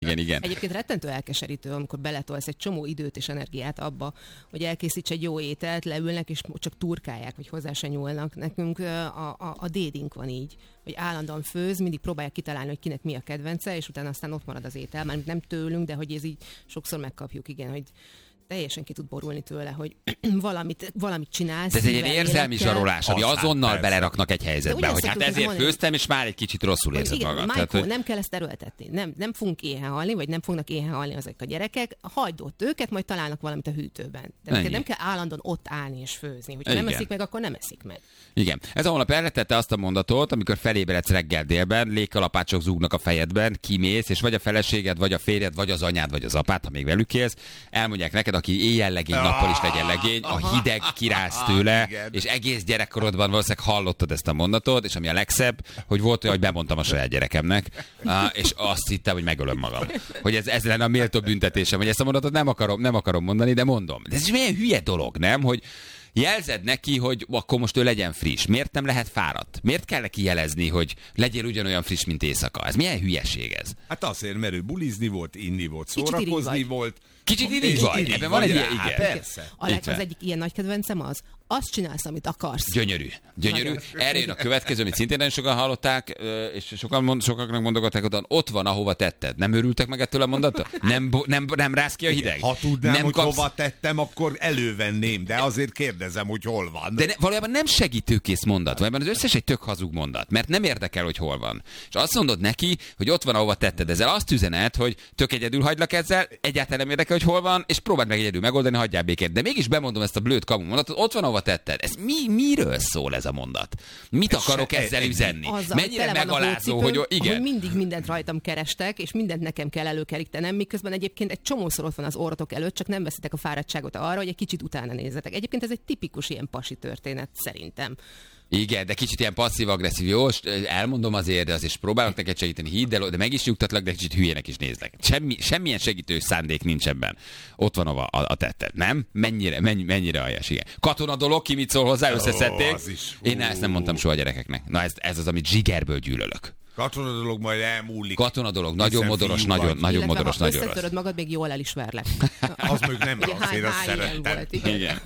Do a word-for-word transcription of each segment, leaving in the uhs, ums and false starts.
igen, igen. Egyébként rettentő elkeserítő, amikor beletolsz egy csomó időt és energiát abba, hogy elkészíts egy jó ételt, leülnek és csak turkálják, vagy hozzá se nyúlnak. Nekünk a, a, a dédink van így, hogy állandóan főz, mindig próbálják kitalálni, hogy kinek mi a kedvence, és utána aztán ott marad az étel. Már nem tőlünk, de hogy ez így sokszor megkapjuk, igen, hogy teljesen ki tud borulni tőle, hogy valamit, valamit csinálsz. De ez egy ilyen érzelmi zsarolás, ami azonnal persze. beleraknak egy helyzetbe, hogy hát ezért mondani, főztem, és már egy kicsit rosszul érzed igen, magad. Michael, Tehát, nem kell ezt erőltetni. Nem, nem fogunk éhen halni, vagy nem fognak éhen halni ezek a gyerekek. Hagyd ott őket, majd találnak valamit a hűtőben. De neked nem kell állandóan ott állni és főzni. Hogyha nem eszik meg, akkor nem eszik meg. Igen. Ez a honlap elretette azt a mondatot, amikor felébredsz reggel délben, légkalapácsok zúgnak a fejedben, kimész, és vagy a feleséged, vagy a férjed, vagy az anyád, vagy az apád, ha még velük élsz, elmondják neked, aki éjjel legény, nappal is legyen legény, a hideg kirász tőle, és egész gyerekkorodban valószínűleg hallottad ezt a mondatot, és ami a legszebb, hogy volt olyan, hogy bemondtam a saját gyerekemnek, és azt hittem, hogy megölöm magam. Hogy ez, ez lenne a méltó büntetésem, hogy ezt a mondatot nem akarom, nem akarom mondani, de mondom. De ez is milyen hülye dolog, nem? Hogy jelzed neki, hogy akkor most ő legyen friss. Miért nem lehet fáradt? Miért kell neki jelezni, hogy legyél ugyanolyan friss, mint éjszaka? Ez milyen hülyeség ez? Hát azért, mert ő bulizni volt, inni volt, szórakozni volt. Kicsit irigy vagy. Ebben van egy ilyen, igen. Persze. Alex, az egyik ilyen nagy kedvencem az, azt csinálsz, amit akarsz. Gyönyörű. Gyönyörű. Erre jön a következő, amit szintén nagyon sokan hallották, és sokan mond, sokaknak mondogatták, hogy ott van, ahova tetted. Nem örültek meg ettől a mondattól? Nem, nem, nem rász ki a hideg? Ha tudnám, nem hogy kapsz... hova tettem, akkor elővenném, de azért kérdezem, hogy hol van. De ne, valójában nem segítőkész mondat, valójában az összes egy tök hazug mondat, mert nem érdekel, hogy hol van. És azt mondod neki, hogy ott van, ahova tetted. Ezzel azt üzenet, hogy tök egyedül hagylak ezzel, egyáltalán nem érdekel, hogy hol van, és próbáld meg egyedül megoldani, hagyjál békét. De mégis bemondom ezt a blőd kamu mondatot, ott van, ahova tetted. Ez mi, miről szól ez a mondat? Mit ez akarok se, ezzel üzenni? Azzal, mennyire megalázó, hogy igen. Hogy mindig mindent rajtam kerestek, és mindent nekem kell előkerítenem, miközben egyébként egy csomószor ott van az orrotok előtt, csak nem veszitek a fáradtságot arra, hogy egy kicsit utána nézzetek. Egyébként ez egy tipikus ilyen pasi történet szerintem. Igen, de kicsit ilyen passzív-agresszív. Jó, elmondom azért, de azért próbálok neked segíteni, hidd el, de meg is nyugtatlak, de kicsit hülyének is nézlek. Semmi, semmilyen segítő szándék nincs ebben. Ott van a, a, a tetted, nem? Mennyire, mennyi, mennyire aljas, igen. Katona dolog, ki mit szól hozzá, összeszedték. Oh, Én ezt nem mondtam soha a gyerekeknek. Na ez, ez az, amit zsigerből gyűlölök. Katona dolog majd elmúlik. Katona dolog, nagyon modoros, nagyon, nagyon modoros, nagyon rossz. Összetöröd magad, még jól el is verlek. Az még nem ugye, azért, azt szerettem. Volt, igen. igen.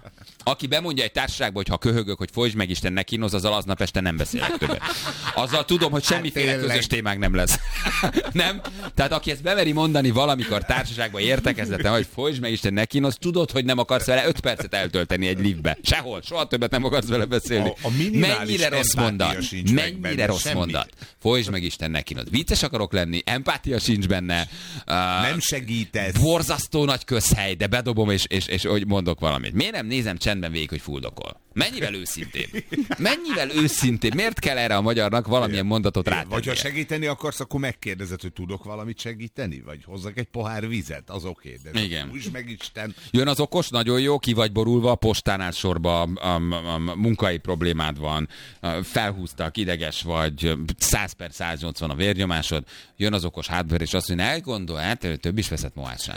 Aki bemondja egy társaságba, hogy ha köhögök, hogy folytsd meg Isten kínoz, azzal aznap este nem beszélek többet. Azzal tudom, hogy semmiféle hát közös témánk nem lesz. Nem? Tehát aki ezt bemeri mondani valamikor társaságban értekezleten, hogy folytsd meg Isten kínoz, tudod, hogy nem akarsz vele öt percet eltölteni egy liftbe. Sehol, soha többet nem akarsz vele beszélni. A, a mennyire rossz mondat. Mennyire benne, rossz semmi. mondat. Folytsd meg Isten kínoz. Vicces akarok lenni, empátia sincs benne. Uh, nem segítesz. Borzasztó nagy közhely, de bedobom és, és, és, és mondok valamit. Miért nem nézem csendben végig, hogy fuldokol? Mennyivel őszintén? Mennyivel őszintén? Miért kell erre a magyarnak valamilyen mondatot rátennie? Vagy ha segíteni akarsz, akkor megkérdezed, hogy tudok valamit segíteni? Vagy hozzak egy pohár vizet? Az oké. Okay, igen. Úgyis meg Isten. Jön az okos, nagyon jó, ki vagy borulva, a postánál sorba, a, a, a munkai problémád van, felhúztak, ideges vagy, száz per száznyolcvan a vérnyomásod, jön az okos hátbőr, és azt mondja, elgondol, hát több is veszett mohásra.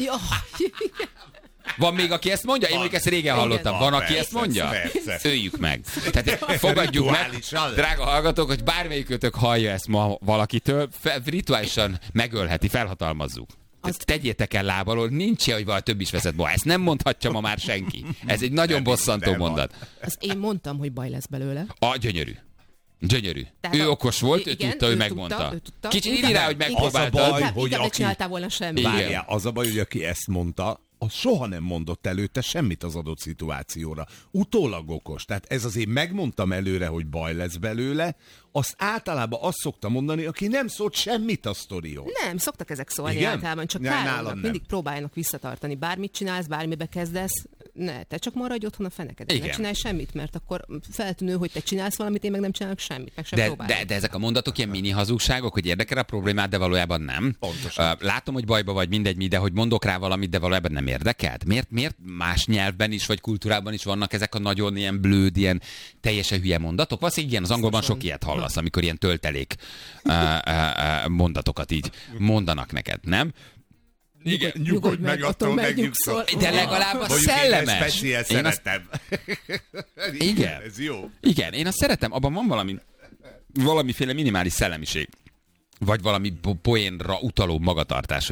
Van még, aki ezt mondja? Én még ezt régen hallottam. Van, aki ezt mondja? Öljük meg. Tehát fogadjuk meg, drága hallgatók, hogy bármelyikőtök hallja ezt ma valakitől, rituálisan megölheti, felhatalmazzuk. Azt... Tegyétek el lábalól, nincs ilyen, hogy valami több is veszett ma. Ezt nem mondhatja ma már senki. Ez egy nagyon bosszantó mondat. Azt én mondtam, hogy baj lesz belőle. A, gyönyörű. Gyönyörű. Tehát ő a... okos volt, igen, ő tudta, ő, ő megmondta. Tudta, ő tudta. Kicsit írj rá, hogy megpróbáltad. Az a baj, hogy aki... csináltál volna semmi. Várjál, az a baj, hogy aki ezt mondta, az soha nem mondott előtte semmit az adott szituációra. Utólag okos. Tehát ez azért megmondtam előre, hogy baj lesz belőle, azt általában azt szokta mondani, aki nem szólt semmit a sztorihoz. Nem, szoktak ezek szólni igen? Általában, csak káromnak mindig próbálnak visszatartani. Bármit csinálsz, bármibe kezdesz, ne, te csak maradj otthon a fenekeden. Ne csinálj semmit, mert akkor feltűnő, hogy te csinálsz valamit, én meg nem csinálok semmit, meg sem de, de, de ezek a mondatok ilyen mini hazugságok, hogy érdekel a problémát, de valójában nem. Pontosan. Látom, hogy bajba vagy, mindegy mi, de hogy mondok rá valamit, de valójában nem érdekelt. Miért, miért más nyelvben is, vagy kultúrában is vannak ezek a nagyon ilyen blőd, ilyen teljesen hülye mondatok? Valószínűleg igen, az angolban sok ilyet hallasz, amikor ilyen töltelék uh, uh, uh, mondatokat így mondanak neked, nem? Igen, nyugodj meg, attól megnyugszol. De legalább a szellemes. Én szeretem. Igen. Ez jó. Igen, én azt szeretem, abban van valami, valamiféle minimális szellemiség. Vagy valami poénra utaló magatartás.